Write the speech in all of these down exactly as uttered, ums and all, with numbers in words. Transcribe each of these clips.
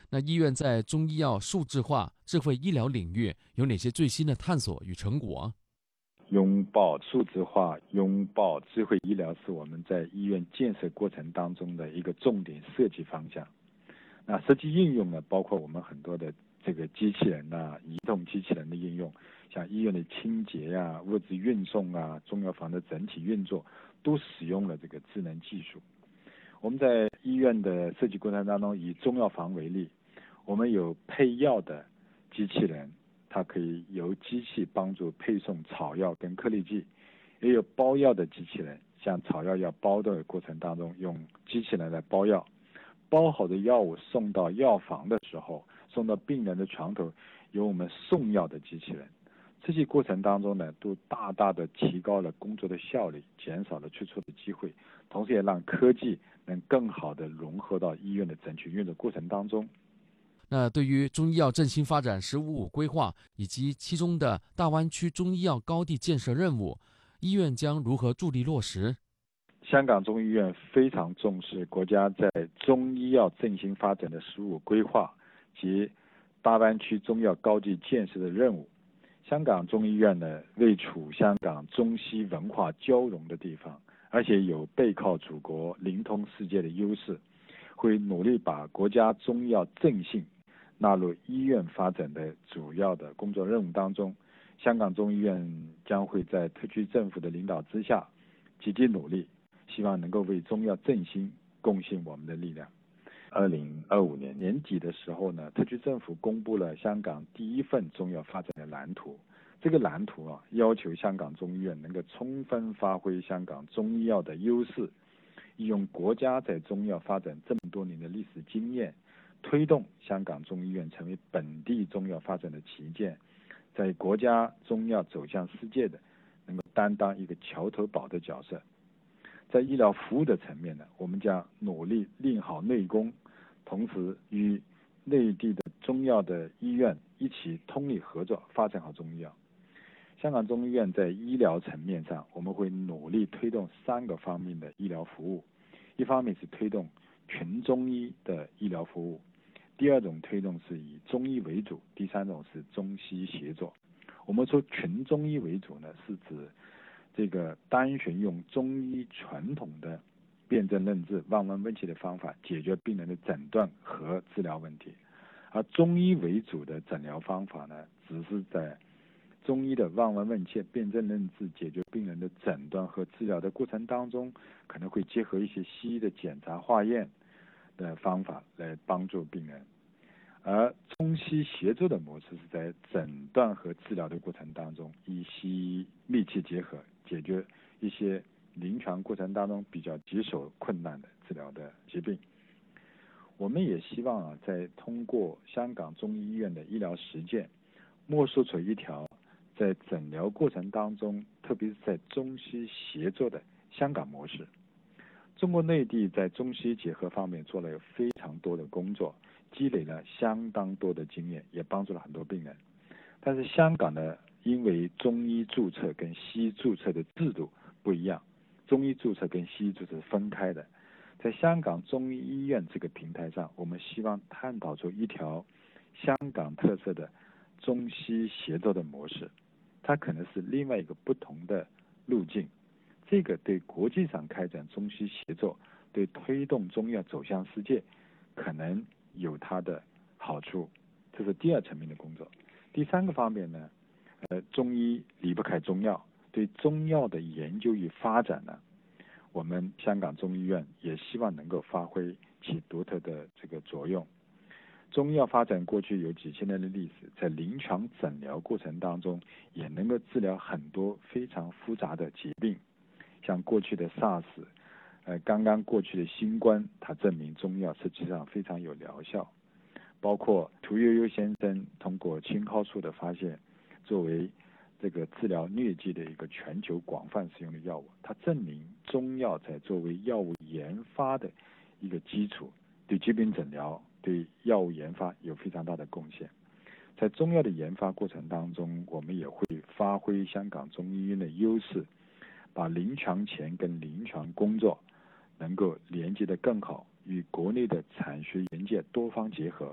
那医院在中医药数字化、智慧医疗领域有哪些最新的探索与成果？ 拥抱数字化、拥抱智慧医疗是我们在医院建设过程当中的一个重点设计方向。那实际应用呢，包括我们很多的这个机器人啊、移动机器人的应用，像医院的清洁啊、物资运送啊、中药房的整体运作，都使用了这个智能技术。我们在医院的设计过程当中，以中药房为例，我们有配药的机器人，它可以由机器帮助配送草药跟颗粒剂，也有包药的机器人，像草药要包的过程当中，用机器人来包药，包好的药物送到药房的时候，送到病人的床头，由我们送药的机器人。这些过程当中呢，都大大的提高了工作的效率，减少了出错的机会，同时也让科技能更好的融合到医院的整体运作过程当中。 那对于中医药振兴发展“十五五”规划以及其中的大湾区中医药高地建设任务，医院将如何助力落实？ 香港中医院非常重视国家在中医药振兴发展的“十五五”规划及大湾区中药高地建设的任务。香港中医院呢，位处香港中西文化交融的地方，而且有背靠祖国、灵通世界的优势，会努力把国家中药振兴纳入医院发展的主要的工作任务当中。香港中医院将会在特区政府的领导之下，积极努力，希望能够为中药振兴贡献我们的力量。二零二五年年底的时候呢，特区政府公布了香港第一份中药发展的蓝图。这个蓝图啊，要求香港中医院能够充分发挥香港中医药的优势，利用国家在中药发展这么多年的历史经验，推动香港中医院成为本地中药发展的旗舰，在国家中药走向世界的能够担当一个桥头堡的角色。在医疗服务的层面呢，我们将努力练好内功，同时与内地的中药的医院一起通力合作，发展好中医药。香港中医院在医疗层面上，我们会努力推动三个方面的医疗服务。一方面是推动群中医的医疗服务，第二种推动是以中医为主，第三种是中西协作。我们说群中医为主呢，是指这个单纯用中医传统的辨证论治、望闻问切的方法解决病人的诊断和治疗问题，而中医为主的诊疗方法呢，只是在中医的望闻问切、辨证论治解决病人的诊断和治疗的过程当中，可能会结合一些西医的检查化验的方法来帮助病人。而中西协作的模式是在诊断和治疗的过程当中，以西医密切结合，解决一些临床过程当中比较棘手困难的治疗的疾病。我们也希望啊，在通过香港中医医院的医疗实践，摸索出一条在诊疗过程当中，特别是在中西协作的香港模式。中国内地在中西结合方面做了非常多的工作，积累了相当多的经验，也帮助了很多病人。但是香港呢，因为中医注册跟西医注册的制度不一样，中医注册跟西医注册是分开的。在香港中医医院这个平台上，我们希望探讨出一条香港特色的中西协作的模式，它可能是另外一个不同的路径。这个对国际上开展中西协作，对推动中药走向世界，可能有它的好处。这是第二层面的工作。第三个方面呢，呃，中医离不开中药，对中药的研究与发展呢，我们香港中医院也希望能够发挥其独特的这个作用。中药发展过去有几千年的历史，在临床诊疗过程当中，也能够治疗很多非常复杂的疾病。像过去的 SARS， 呃，刚刚过去的新冠，它证明中药实际上非常有疗效。包括屠呦呦先生通过青蒿素的发现，作为这个治疗疟疾的一个全球广泛使用的药物，它证明中药在作为药物研发的一个基础，对疾病诊疗、对药物研发有非常大的贡献。在中药的研发过程当中，我们也会发挥香港中医院的优势，把临床前跟临床工作能够连接得更好，与国内的产学研界多方结合，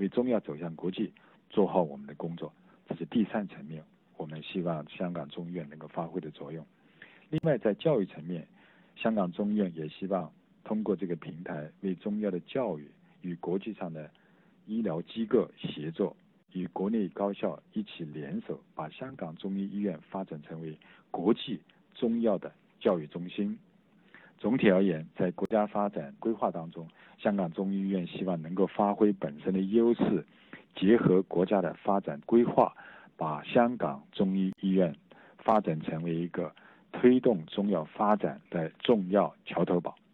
为中医药走向国际做好我们的工作，这是第三层面，我们希望香港中医院能够发挥的作用。另外，在教育层面，香港中医院也希望通过这个平台，为中医药的教育与国际上的医疗机构协作，与国内高校一起联手，把香港中医医院发展成为国际中医药的教育中心。总体而言，在国家发展规划当中，香港中医医院希望能够发挥本身的优势，结合国家的发展规划，把香港中医医院发展成为一个推動中藥發展嘅重要橋頭堡。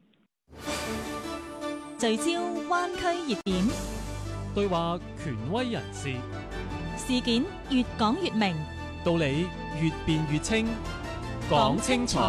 聚焦灣區熱點， 對話權威人士， 事件越講越明， 道理越辯越清，講清楚。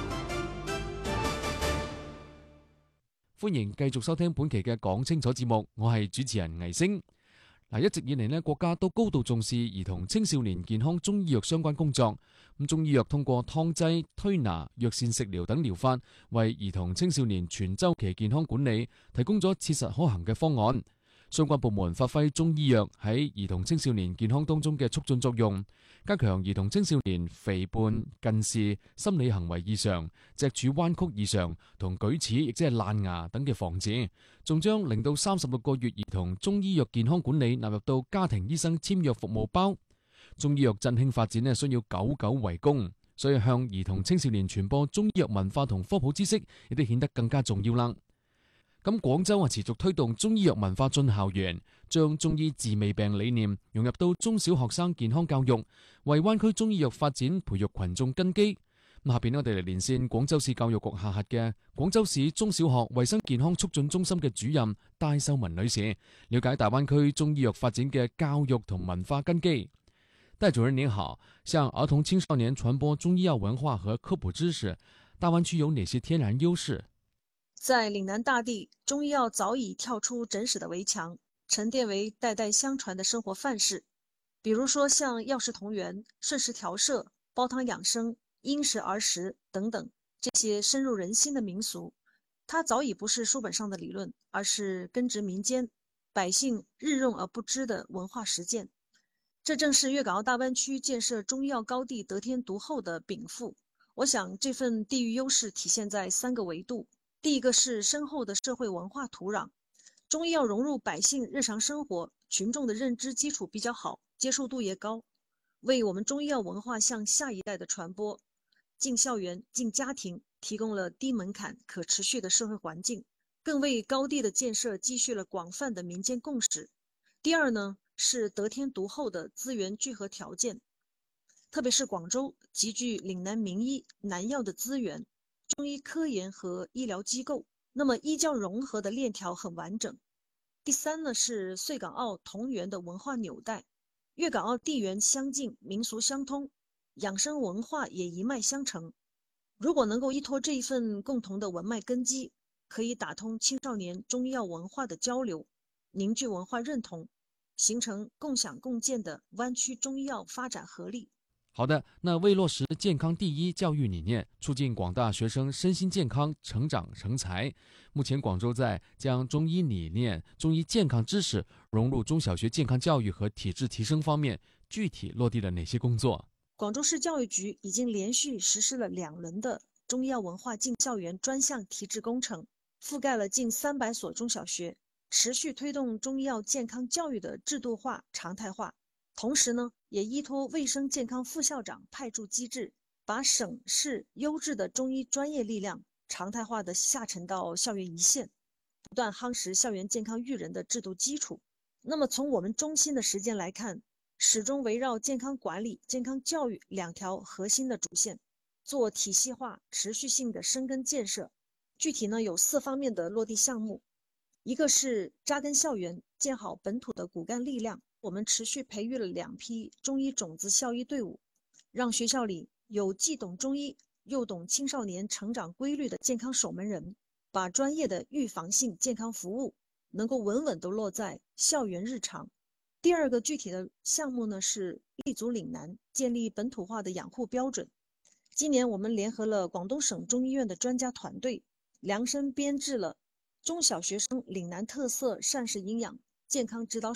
歡迎繼續收聽本期嘅講清楚節目，我係主持人倪星。嗱，一直以嚟呢，國家都高度重視兒童青少年健康中醫藥相關工作。咁中醫藥通過湯劑、推拿、藥膳食療等療法，為兒童青少年全週期健康管理提供咗切實可行嘅方案。相關部門發揮中醫藥喺兒童青少年健康當中嘅促進作用，加強兒童青少年肥胖、近視、心理行為異常、脊柱彎曲異常同舉齒亦即係爛牙等嘅防治，仲將零到三十六個月兒童中醫藥健康管理納入到家庭醫生簽約服務包。中醫藥振興發展呢，需要久久為功，所以向兒童青少年傳播中醫藥文化同科普知識，亦都顯得更加重要啦。咁廣州啊持續推動中醫藥文化進校園，將中醫治未病理念融入到中小學生健康教育，為灣區中醫藥發展培育群眾根基。咁下邊我哋嚟連線廣州市教育局下轄嘅廣州市中小學衛生健康促進中心嘅主任戴秀文女士，了解大灣區中醫藥發展嘅教育同文化根基。戴主任您好，向兒童青少年傳播中醫藥文化和科普知識，大灣區有哪些天然優勢？ 在嶺南大地，中醫藥早已跳出診室的圍牆，沉澱為代代相傳的生活範式。比如說像藥食同源、順時調攝、煲湯養生、因時而食等等，這些深入人心的民俗，它早已不是書本上的理論，而是根植民間，百姓日用而不知的文化實踐。這正是粵港澳大灣區建設中醫藥高地得天獨厚的稟賦。我想這份地域優勢體現在三個維度。第一個是深厚的社會文化土壤，中醫藥融入百姓日常生活，群眾的認知基礎比較好，接受度也高，為我們中醫藥文化向下一代的傳播，進校園、進家庭提供了低門檻、可持續的社會環境，更為高地的建設積蓄了廣泛的民間共識。第二呢，是得天獨厚的資源聚合條件，特別是廣州集聚嶺南名醫、南藥的資源，中醫科研和醫療機構，那麼醫教融合的鏈條很完整。第三呢，是穗港澳同源的文化紐帶，粵港澳地緣相近，民俗相通，養生文化也一脈相承。如果能夠依託這一份共同的文脈根基，可以打通青少年中醫藥文化的交流，凝聚文化認同，形成共享共建的灣區中醫藥發展合力。 好的，那為落實健康第一教育理念，促進廣大學生身心健康成長成才，目前廣州在將中醫理念、中醫健康知識融入中小學健康教育和體質提升方面，具體落地了哪些工作？ 廣州市教育局已經連續實施了兩輪的中醫藥文化進校園專項提質工程，覆蓋了近三百所中小學，持續推動中醫藥健康教育的制度化、常態化。同時呢，也依託衛生健康副校長派駐機制，把省市優質的中醫專業力量常態化的下沉到校園一線，不斷夯實校園健康育人的制度基礎。那麼從我們中心的實踐來看，始終圍繞健康管理、健康教育兩條核心的主線，做體系化、持續性的深耕建設。具體呢有四方面的落地項目，一個是扎根校園，建好本土的骨幹力量。我們持續培育了兩批中醫種子校醫隊伍，讓學校裡有既懂中醫又懂青少年成長規律的健康守門人，把專業的預防性健康服務能夠穩穩地落在校園日常。第二個具體的項目呢，是立足嶺南，建立本土化的養護標準。今年我們聯合了廣東省中醫院的專家團隊，量身編製了中小學生嶺南特色膳食營養健康指導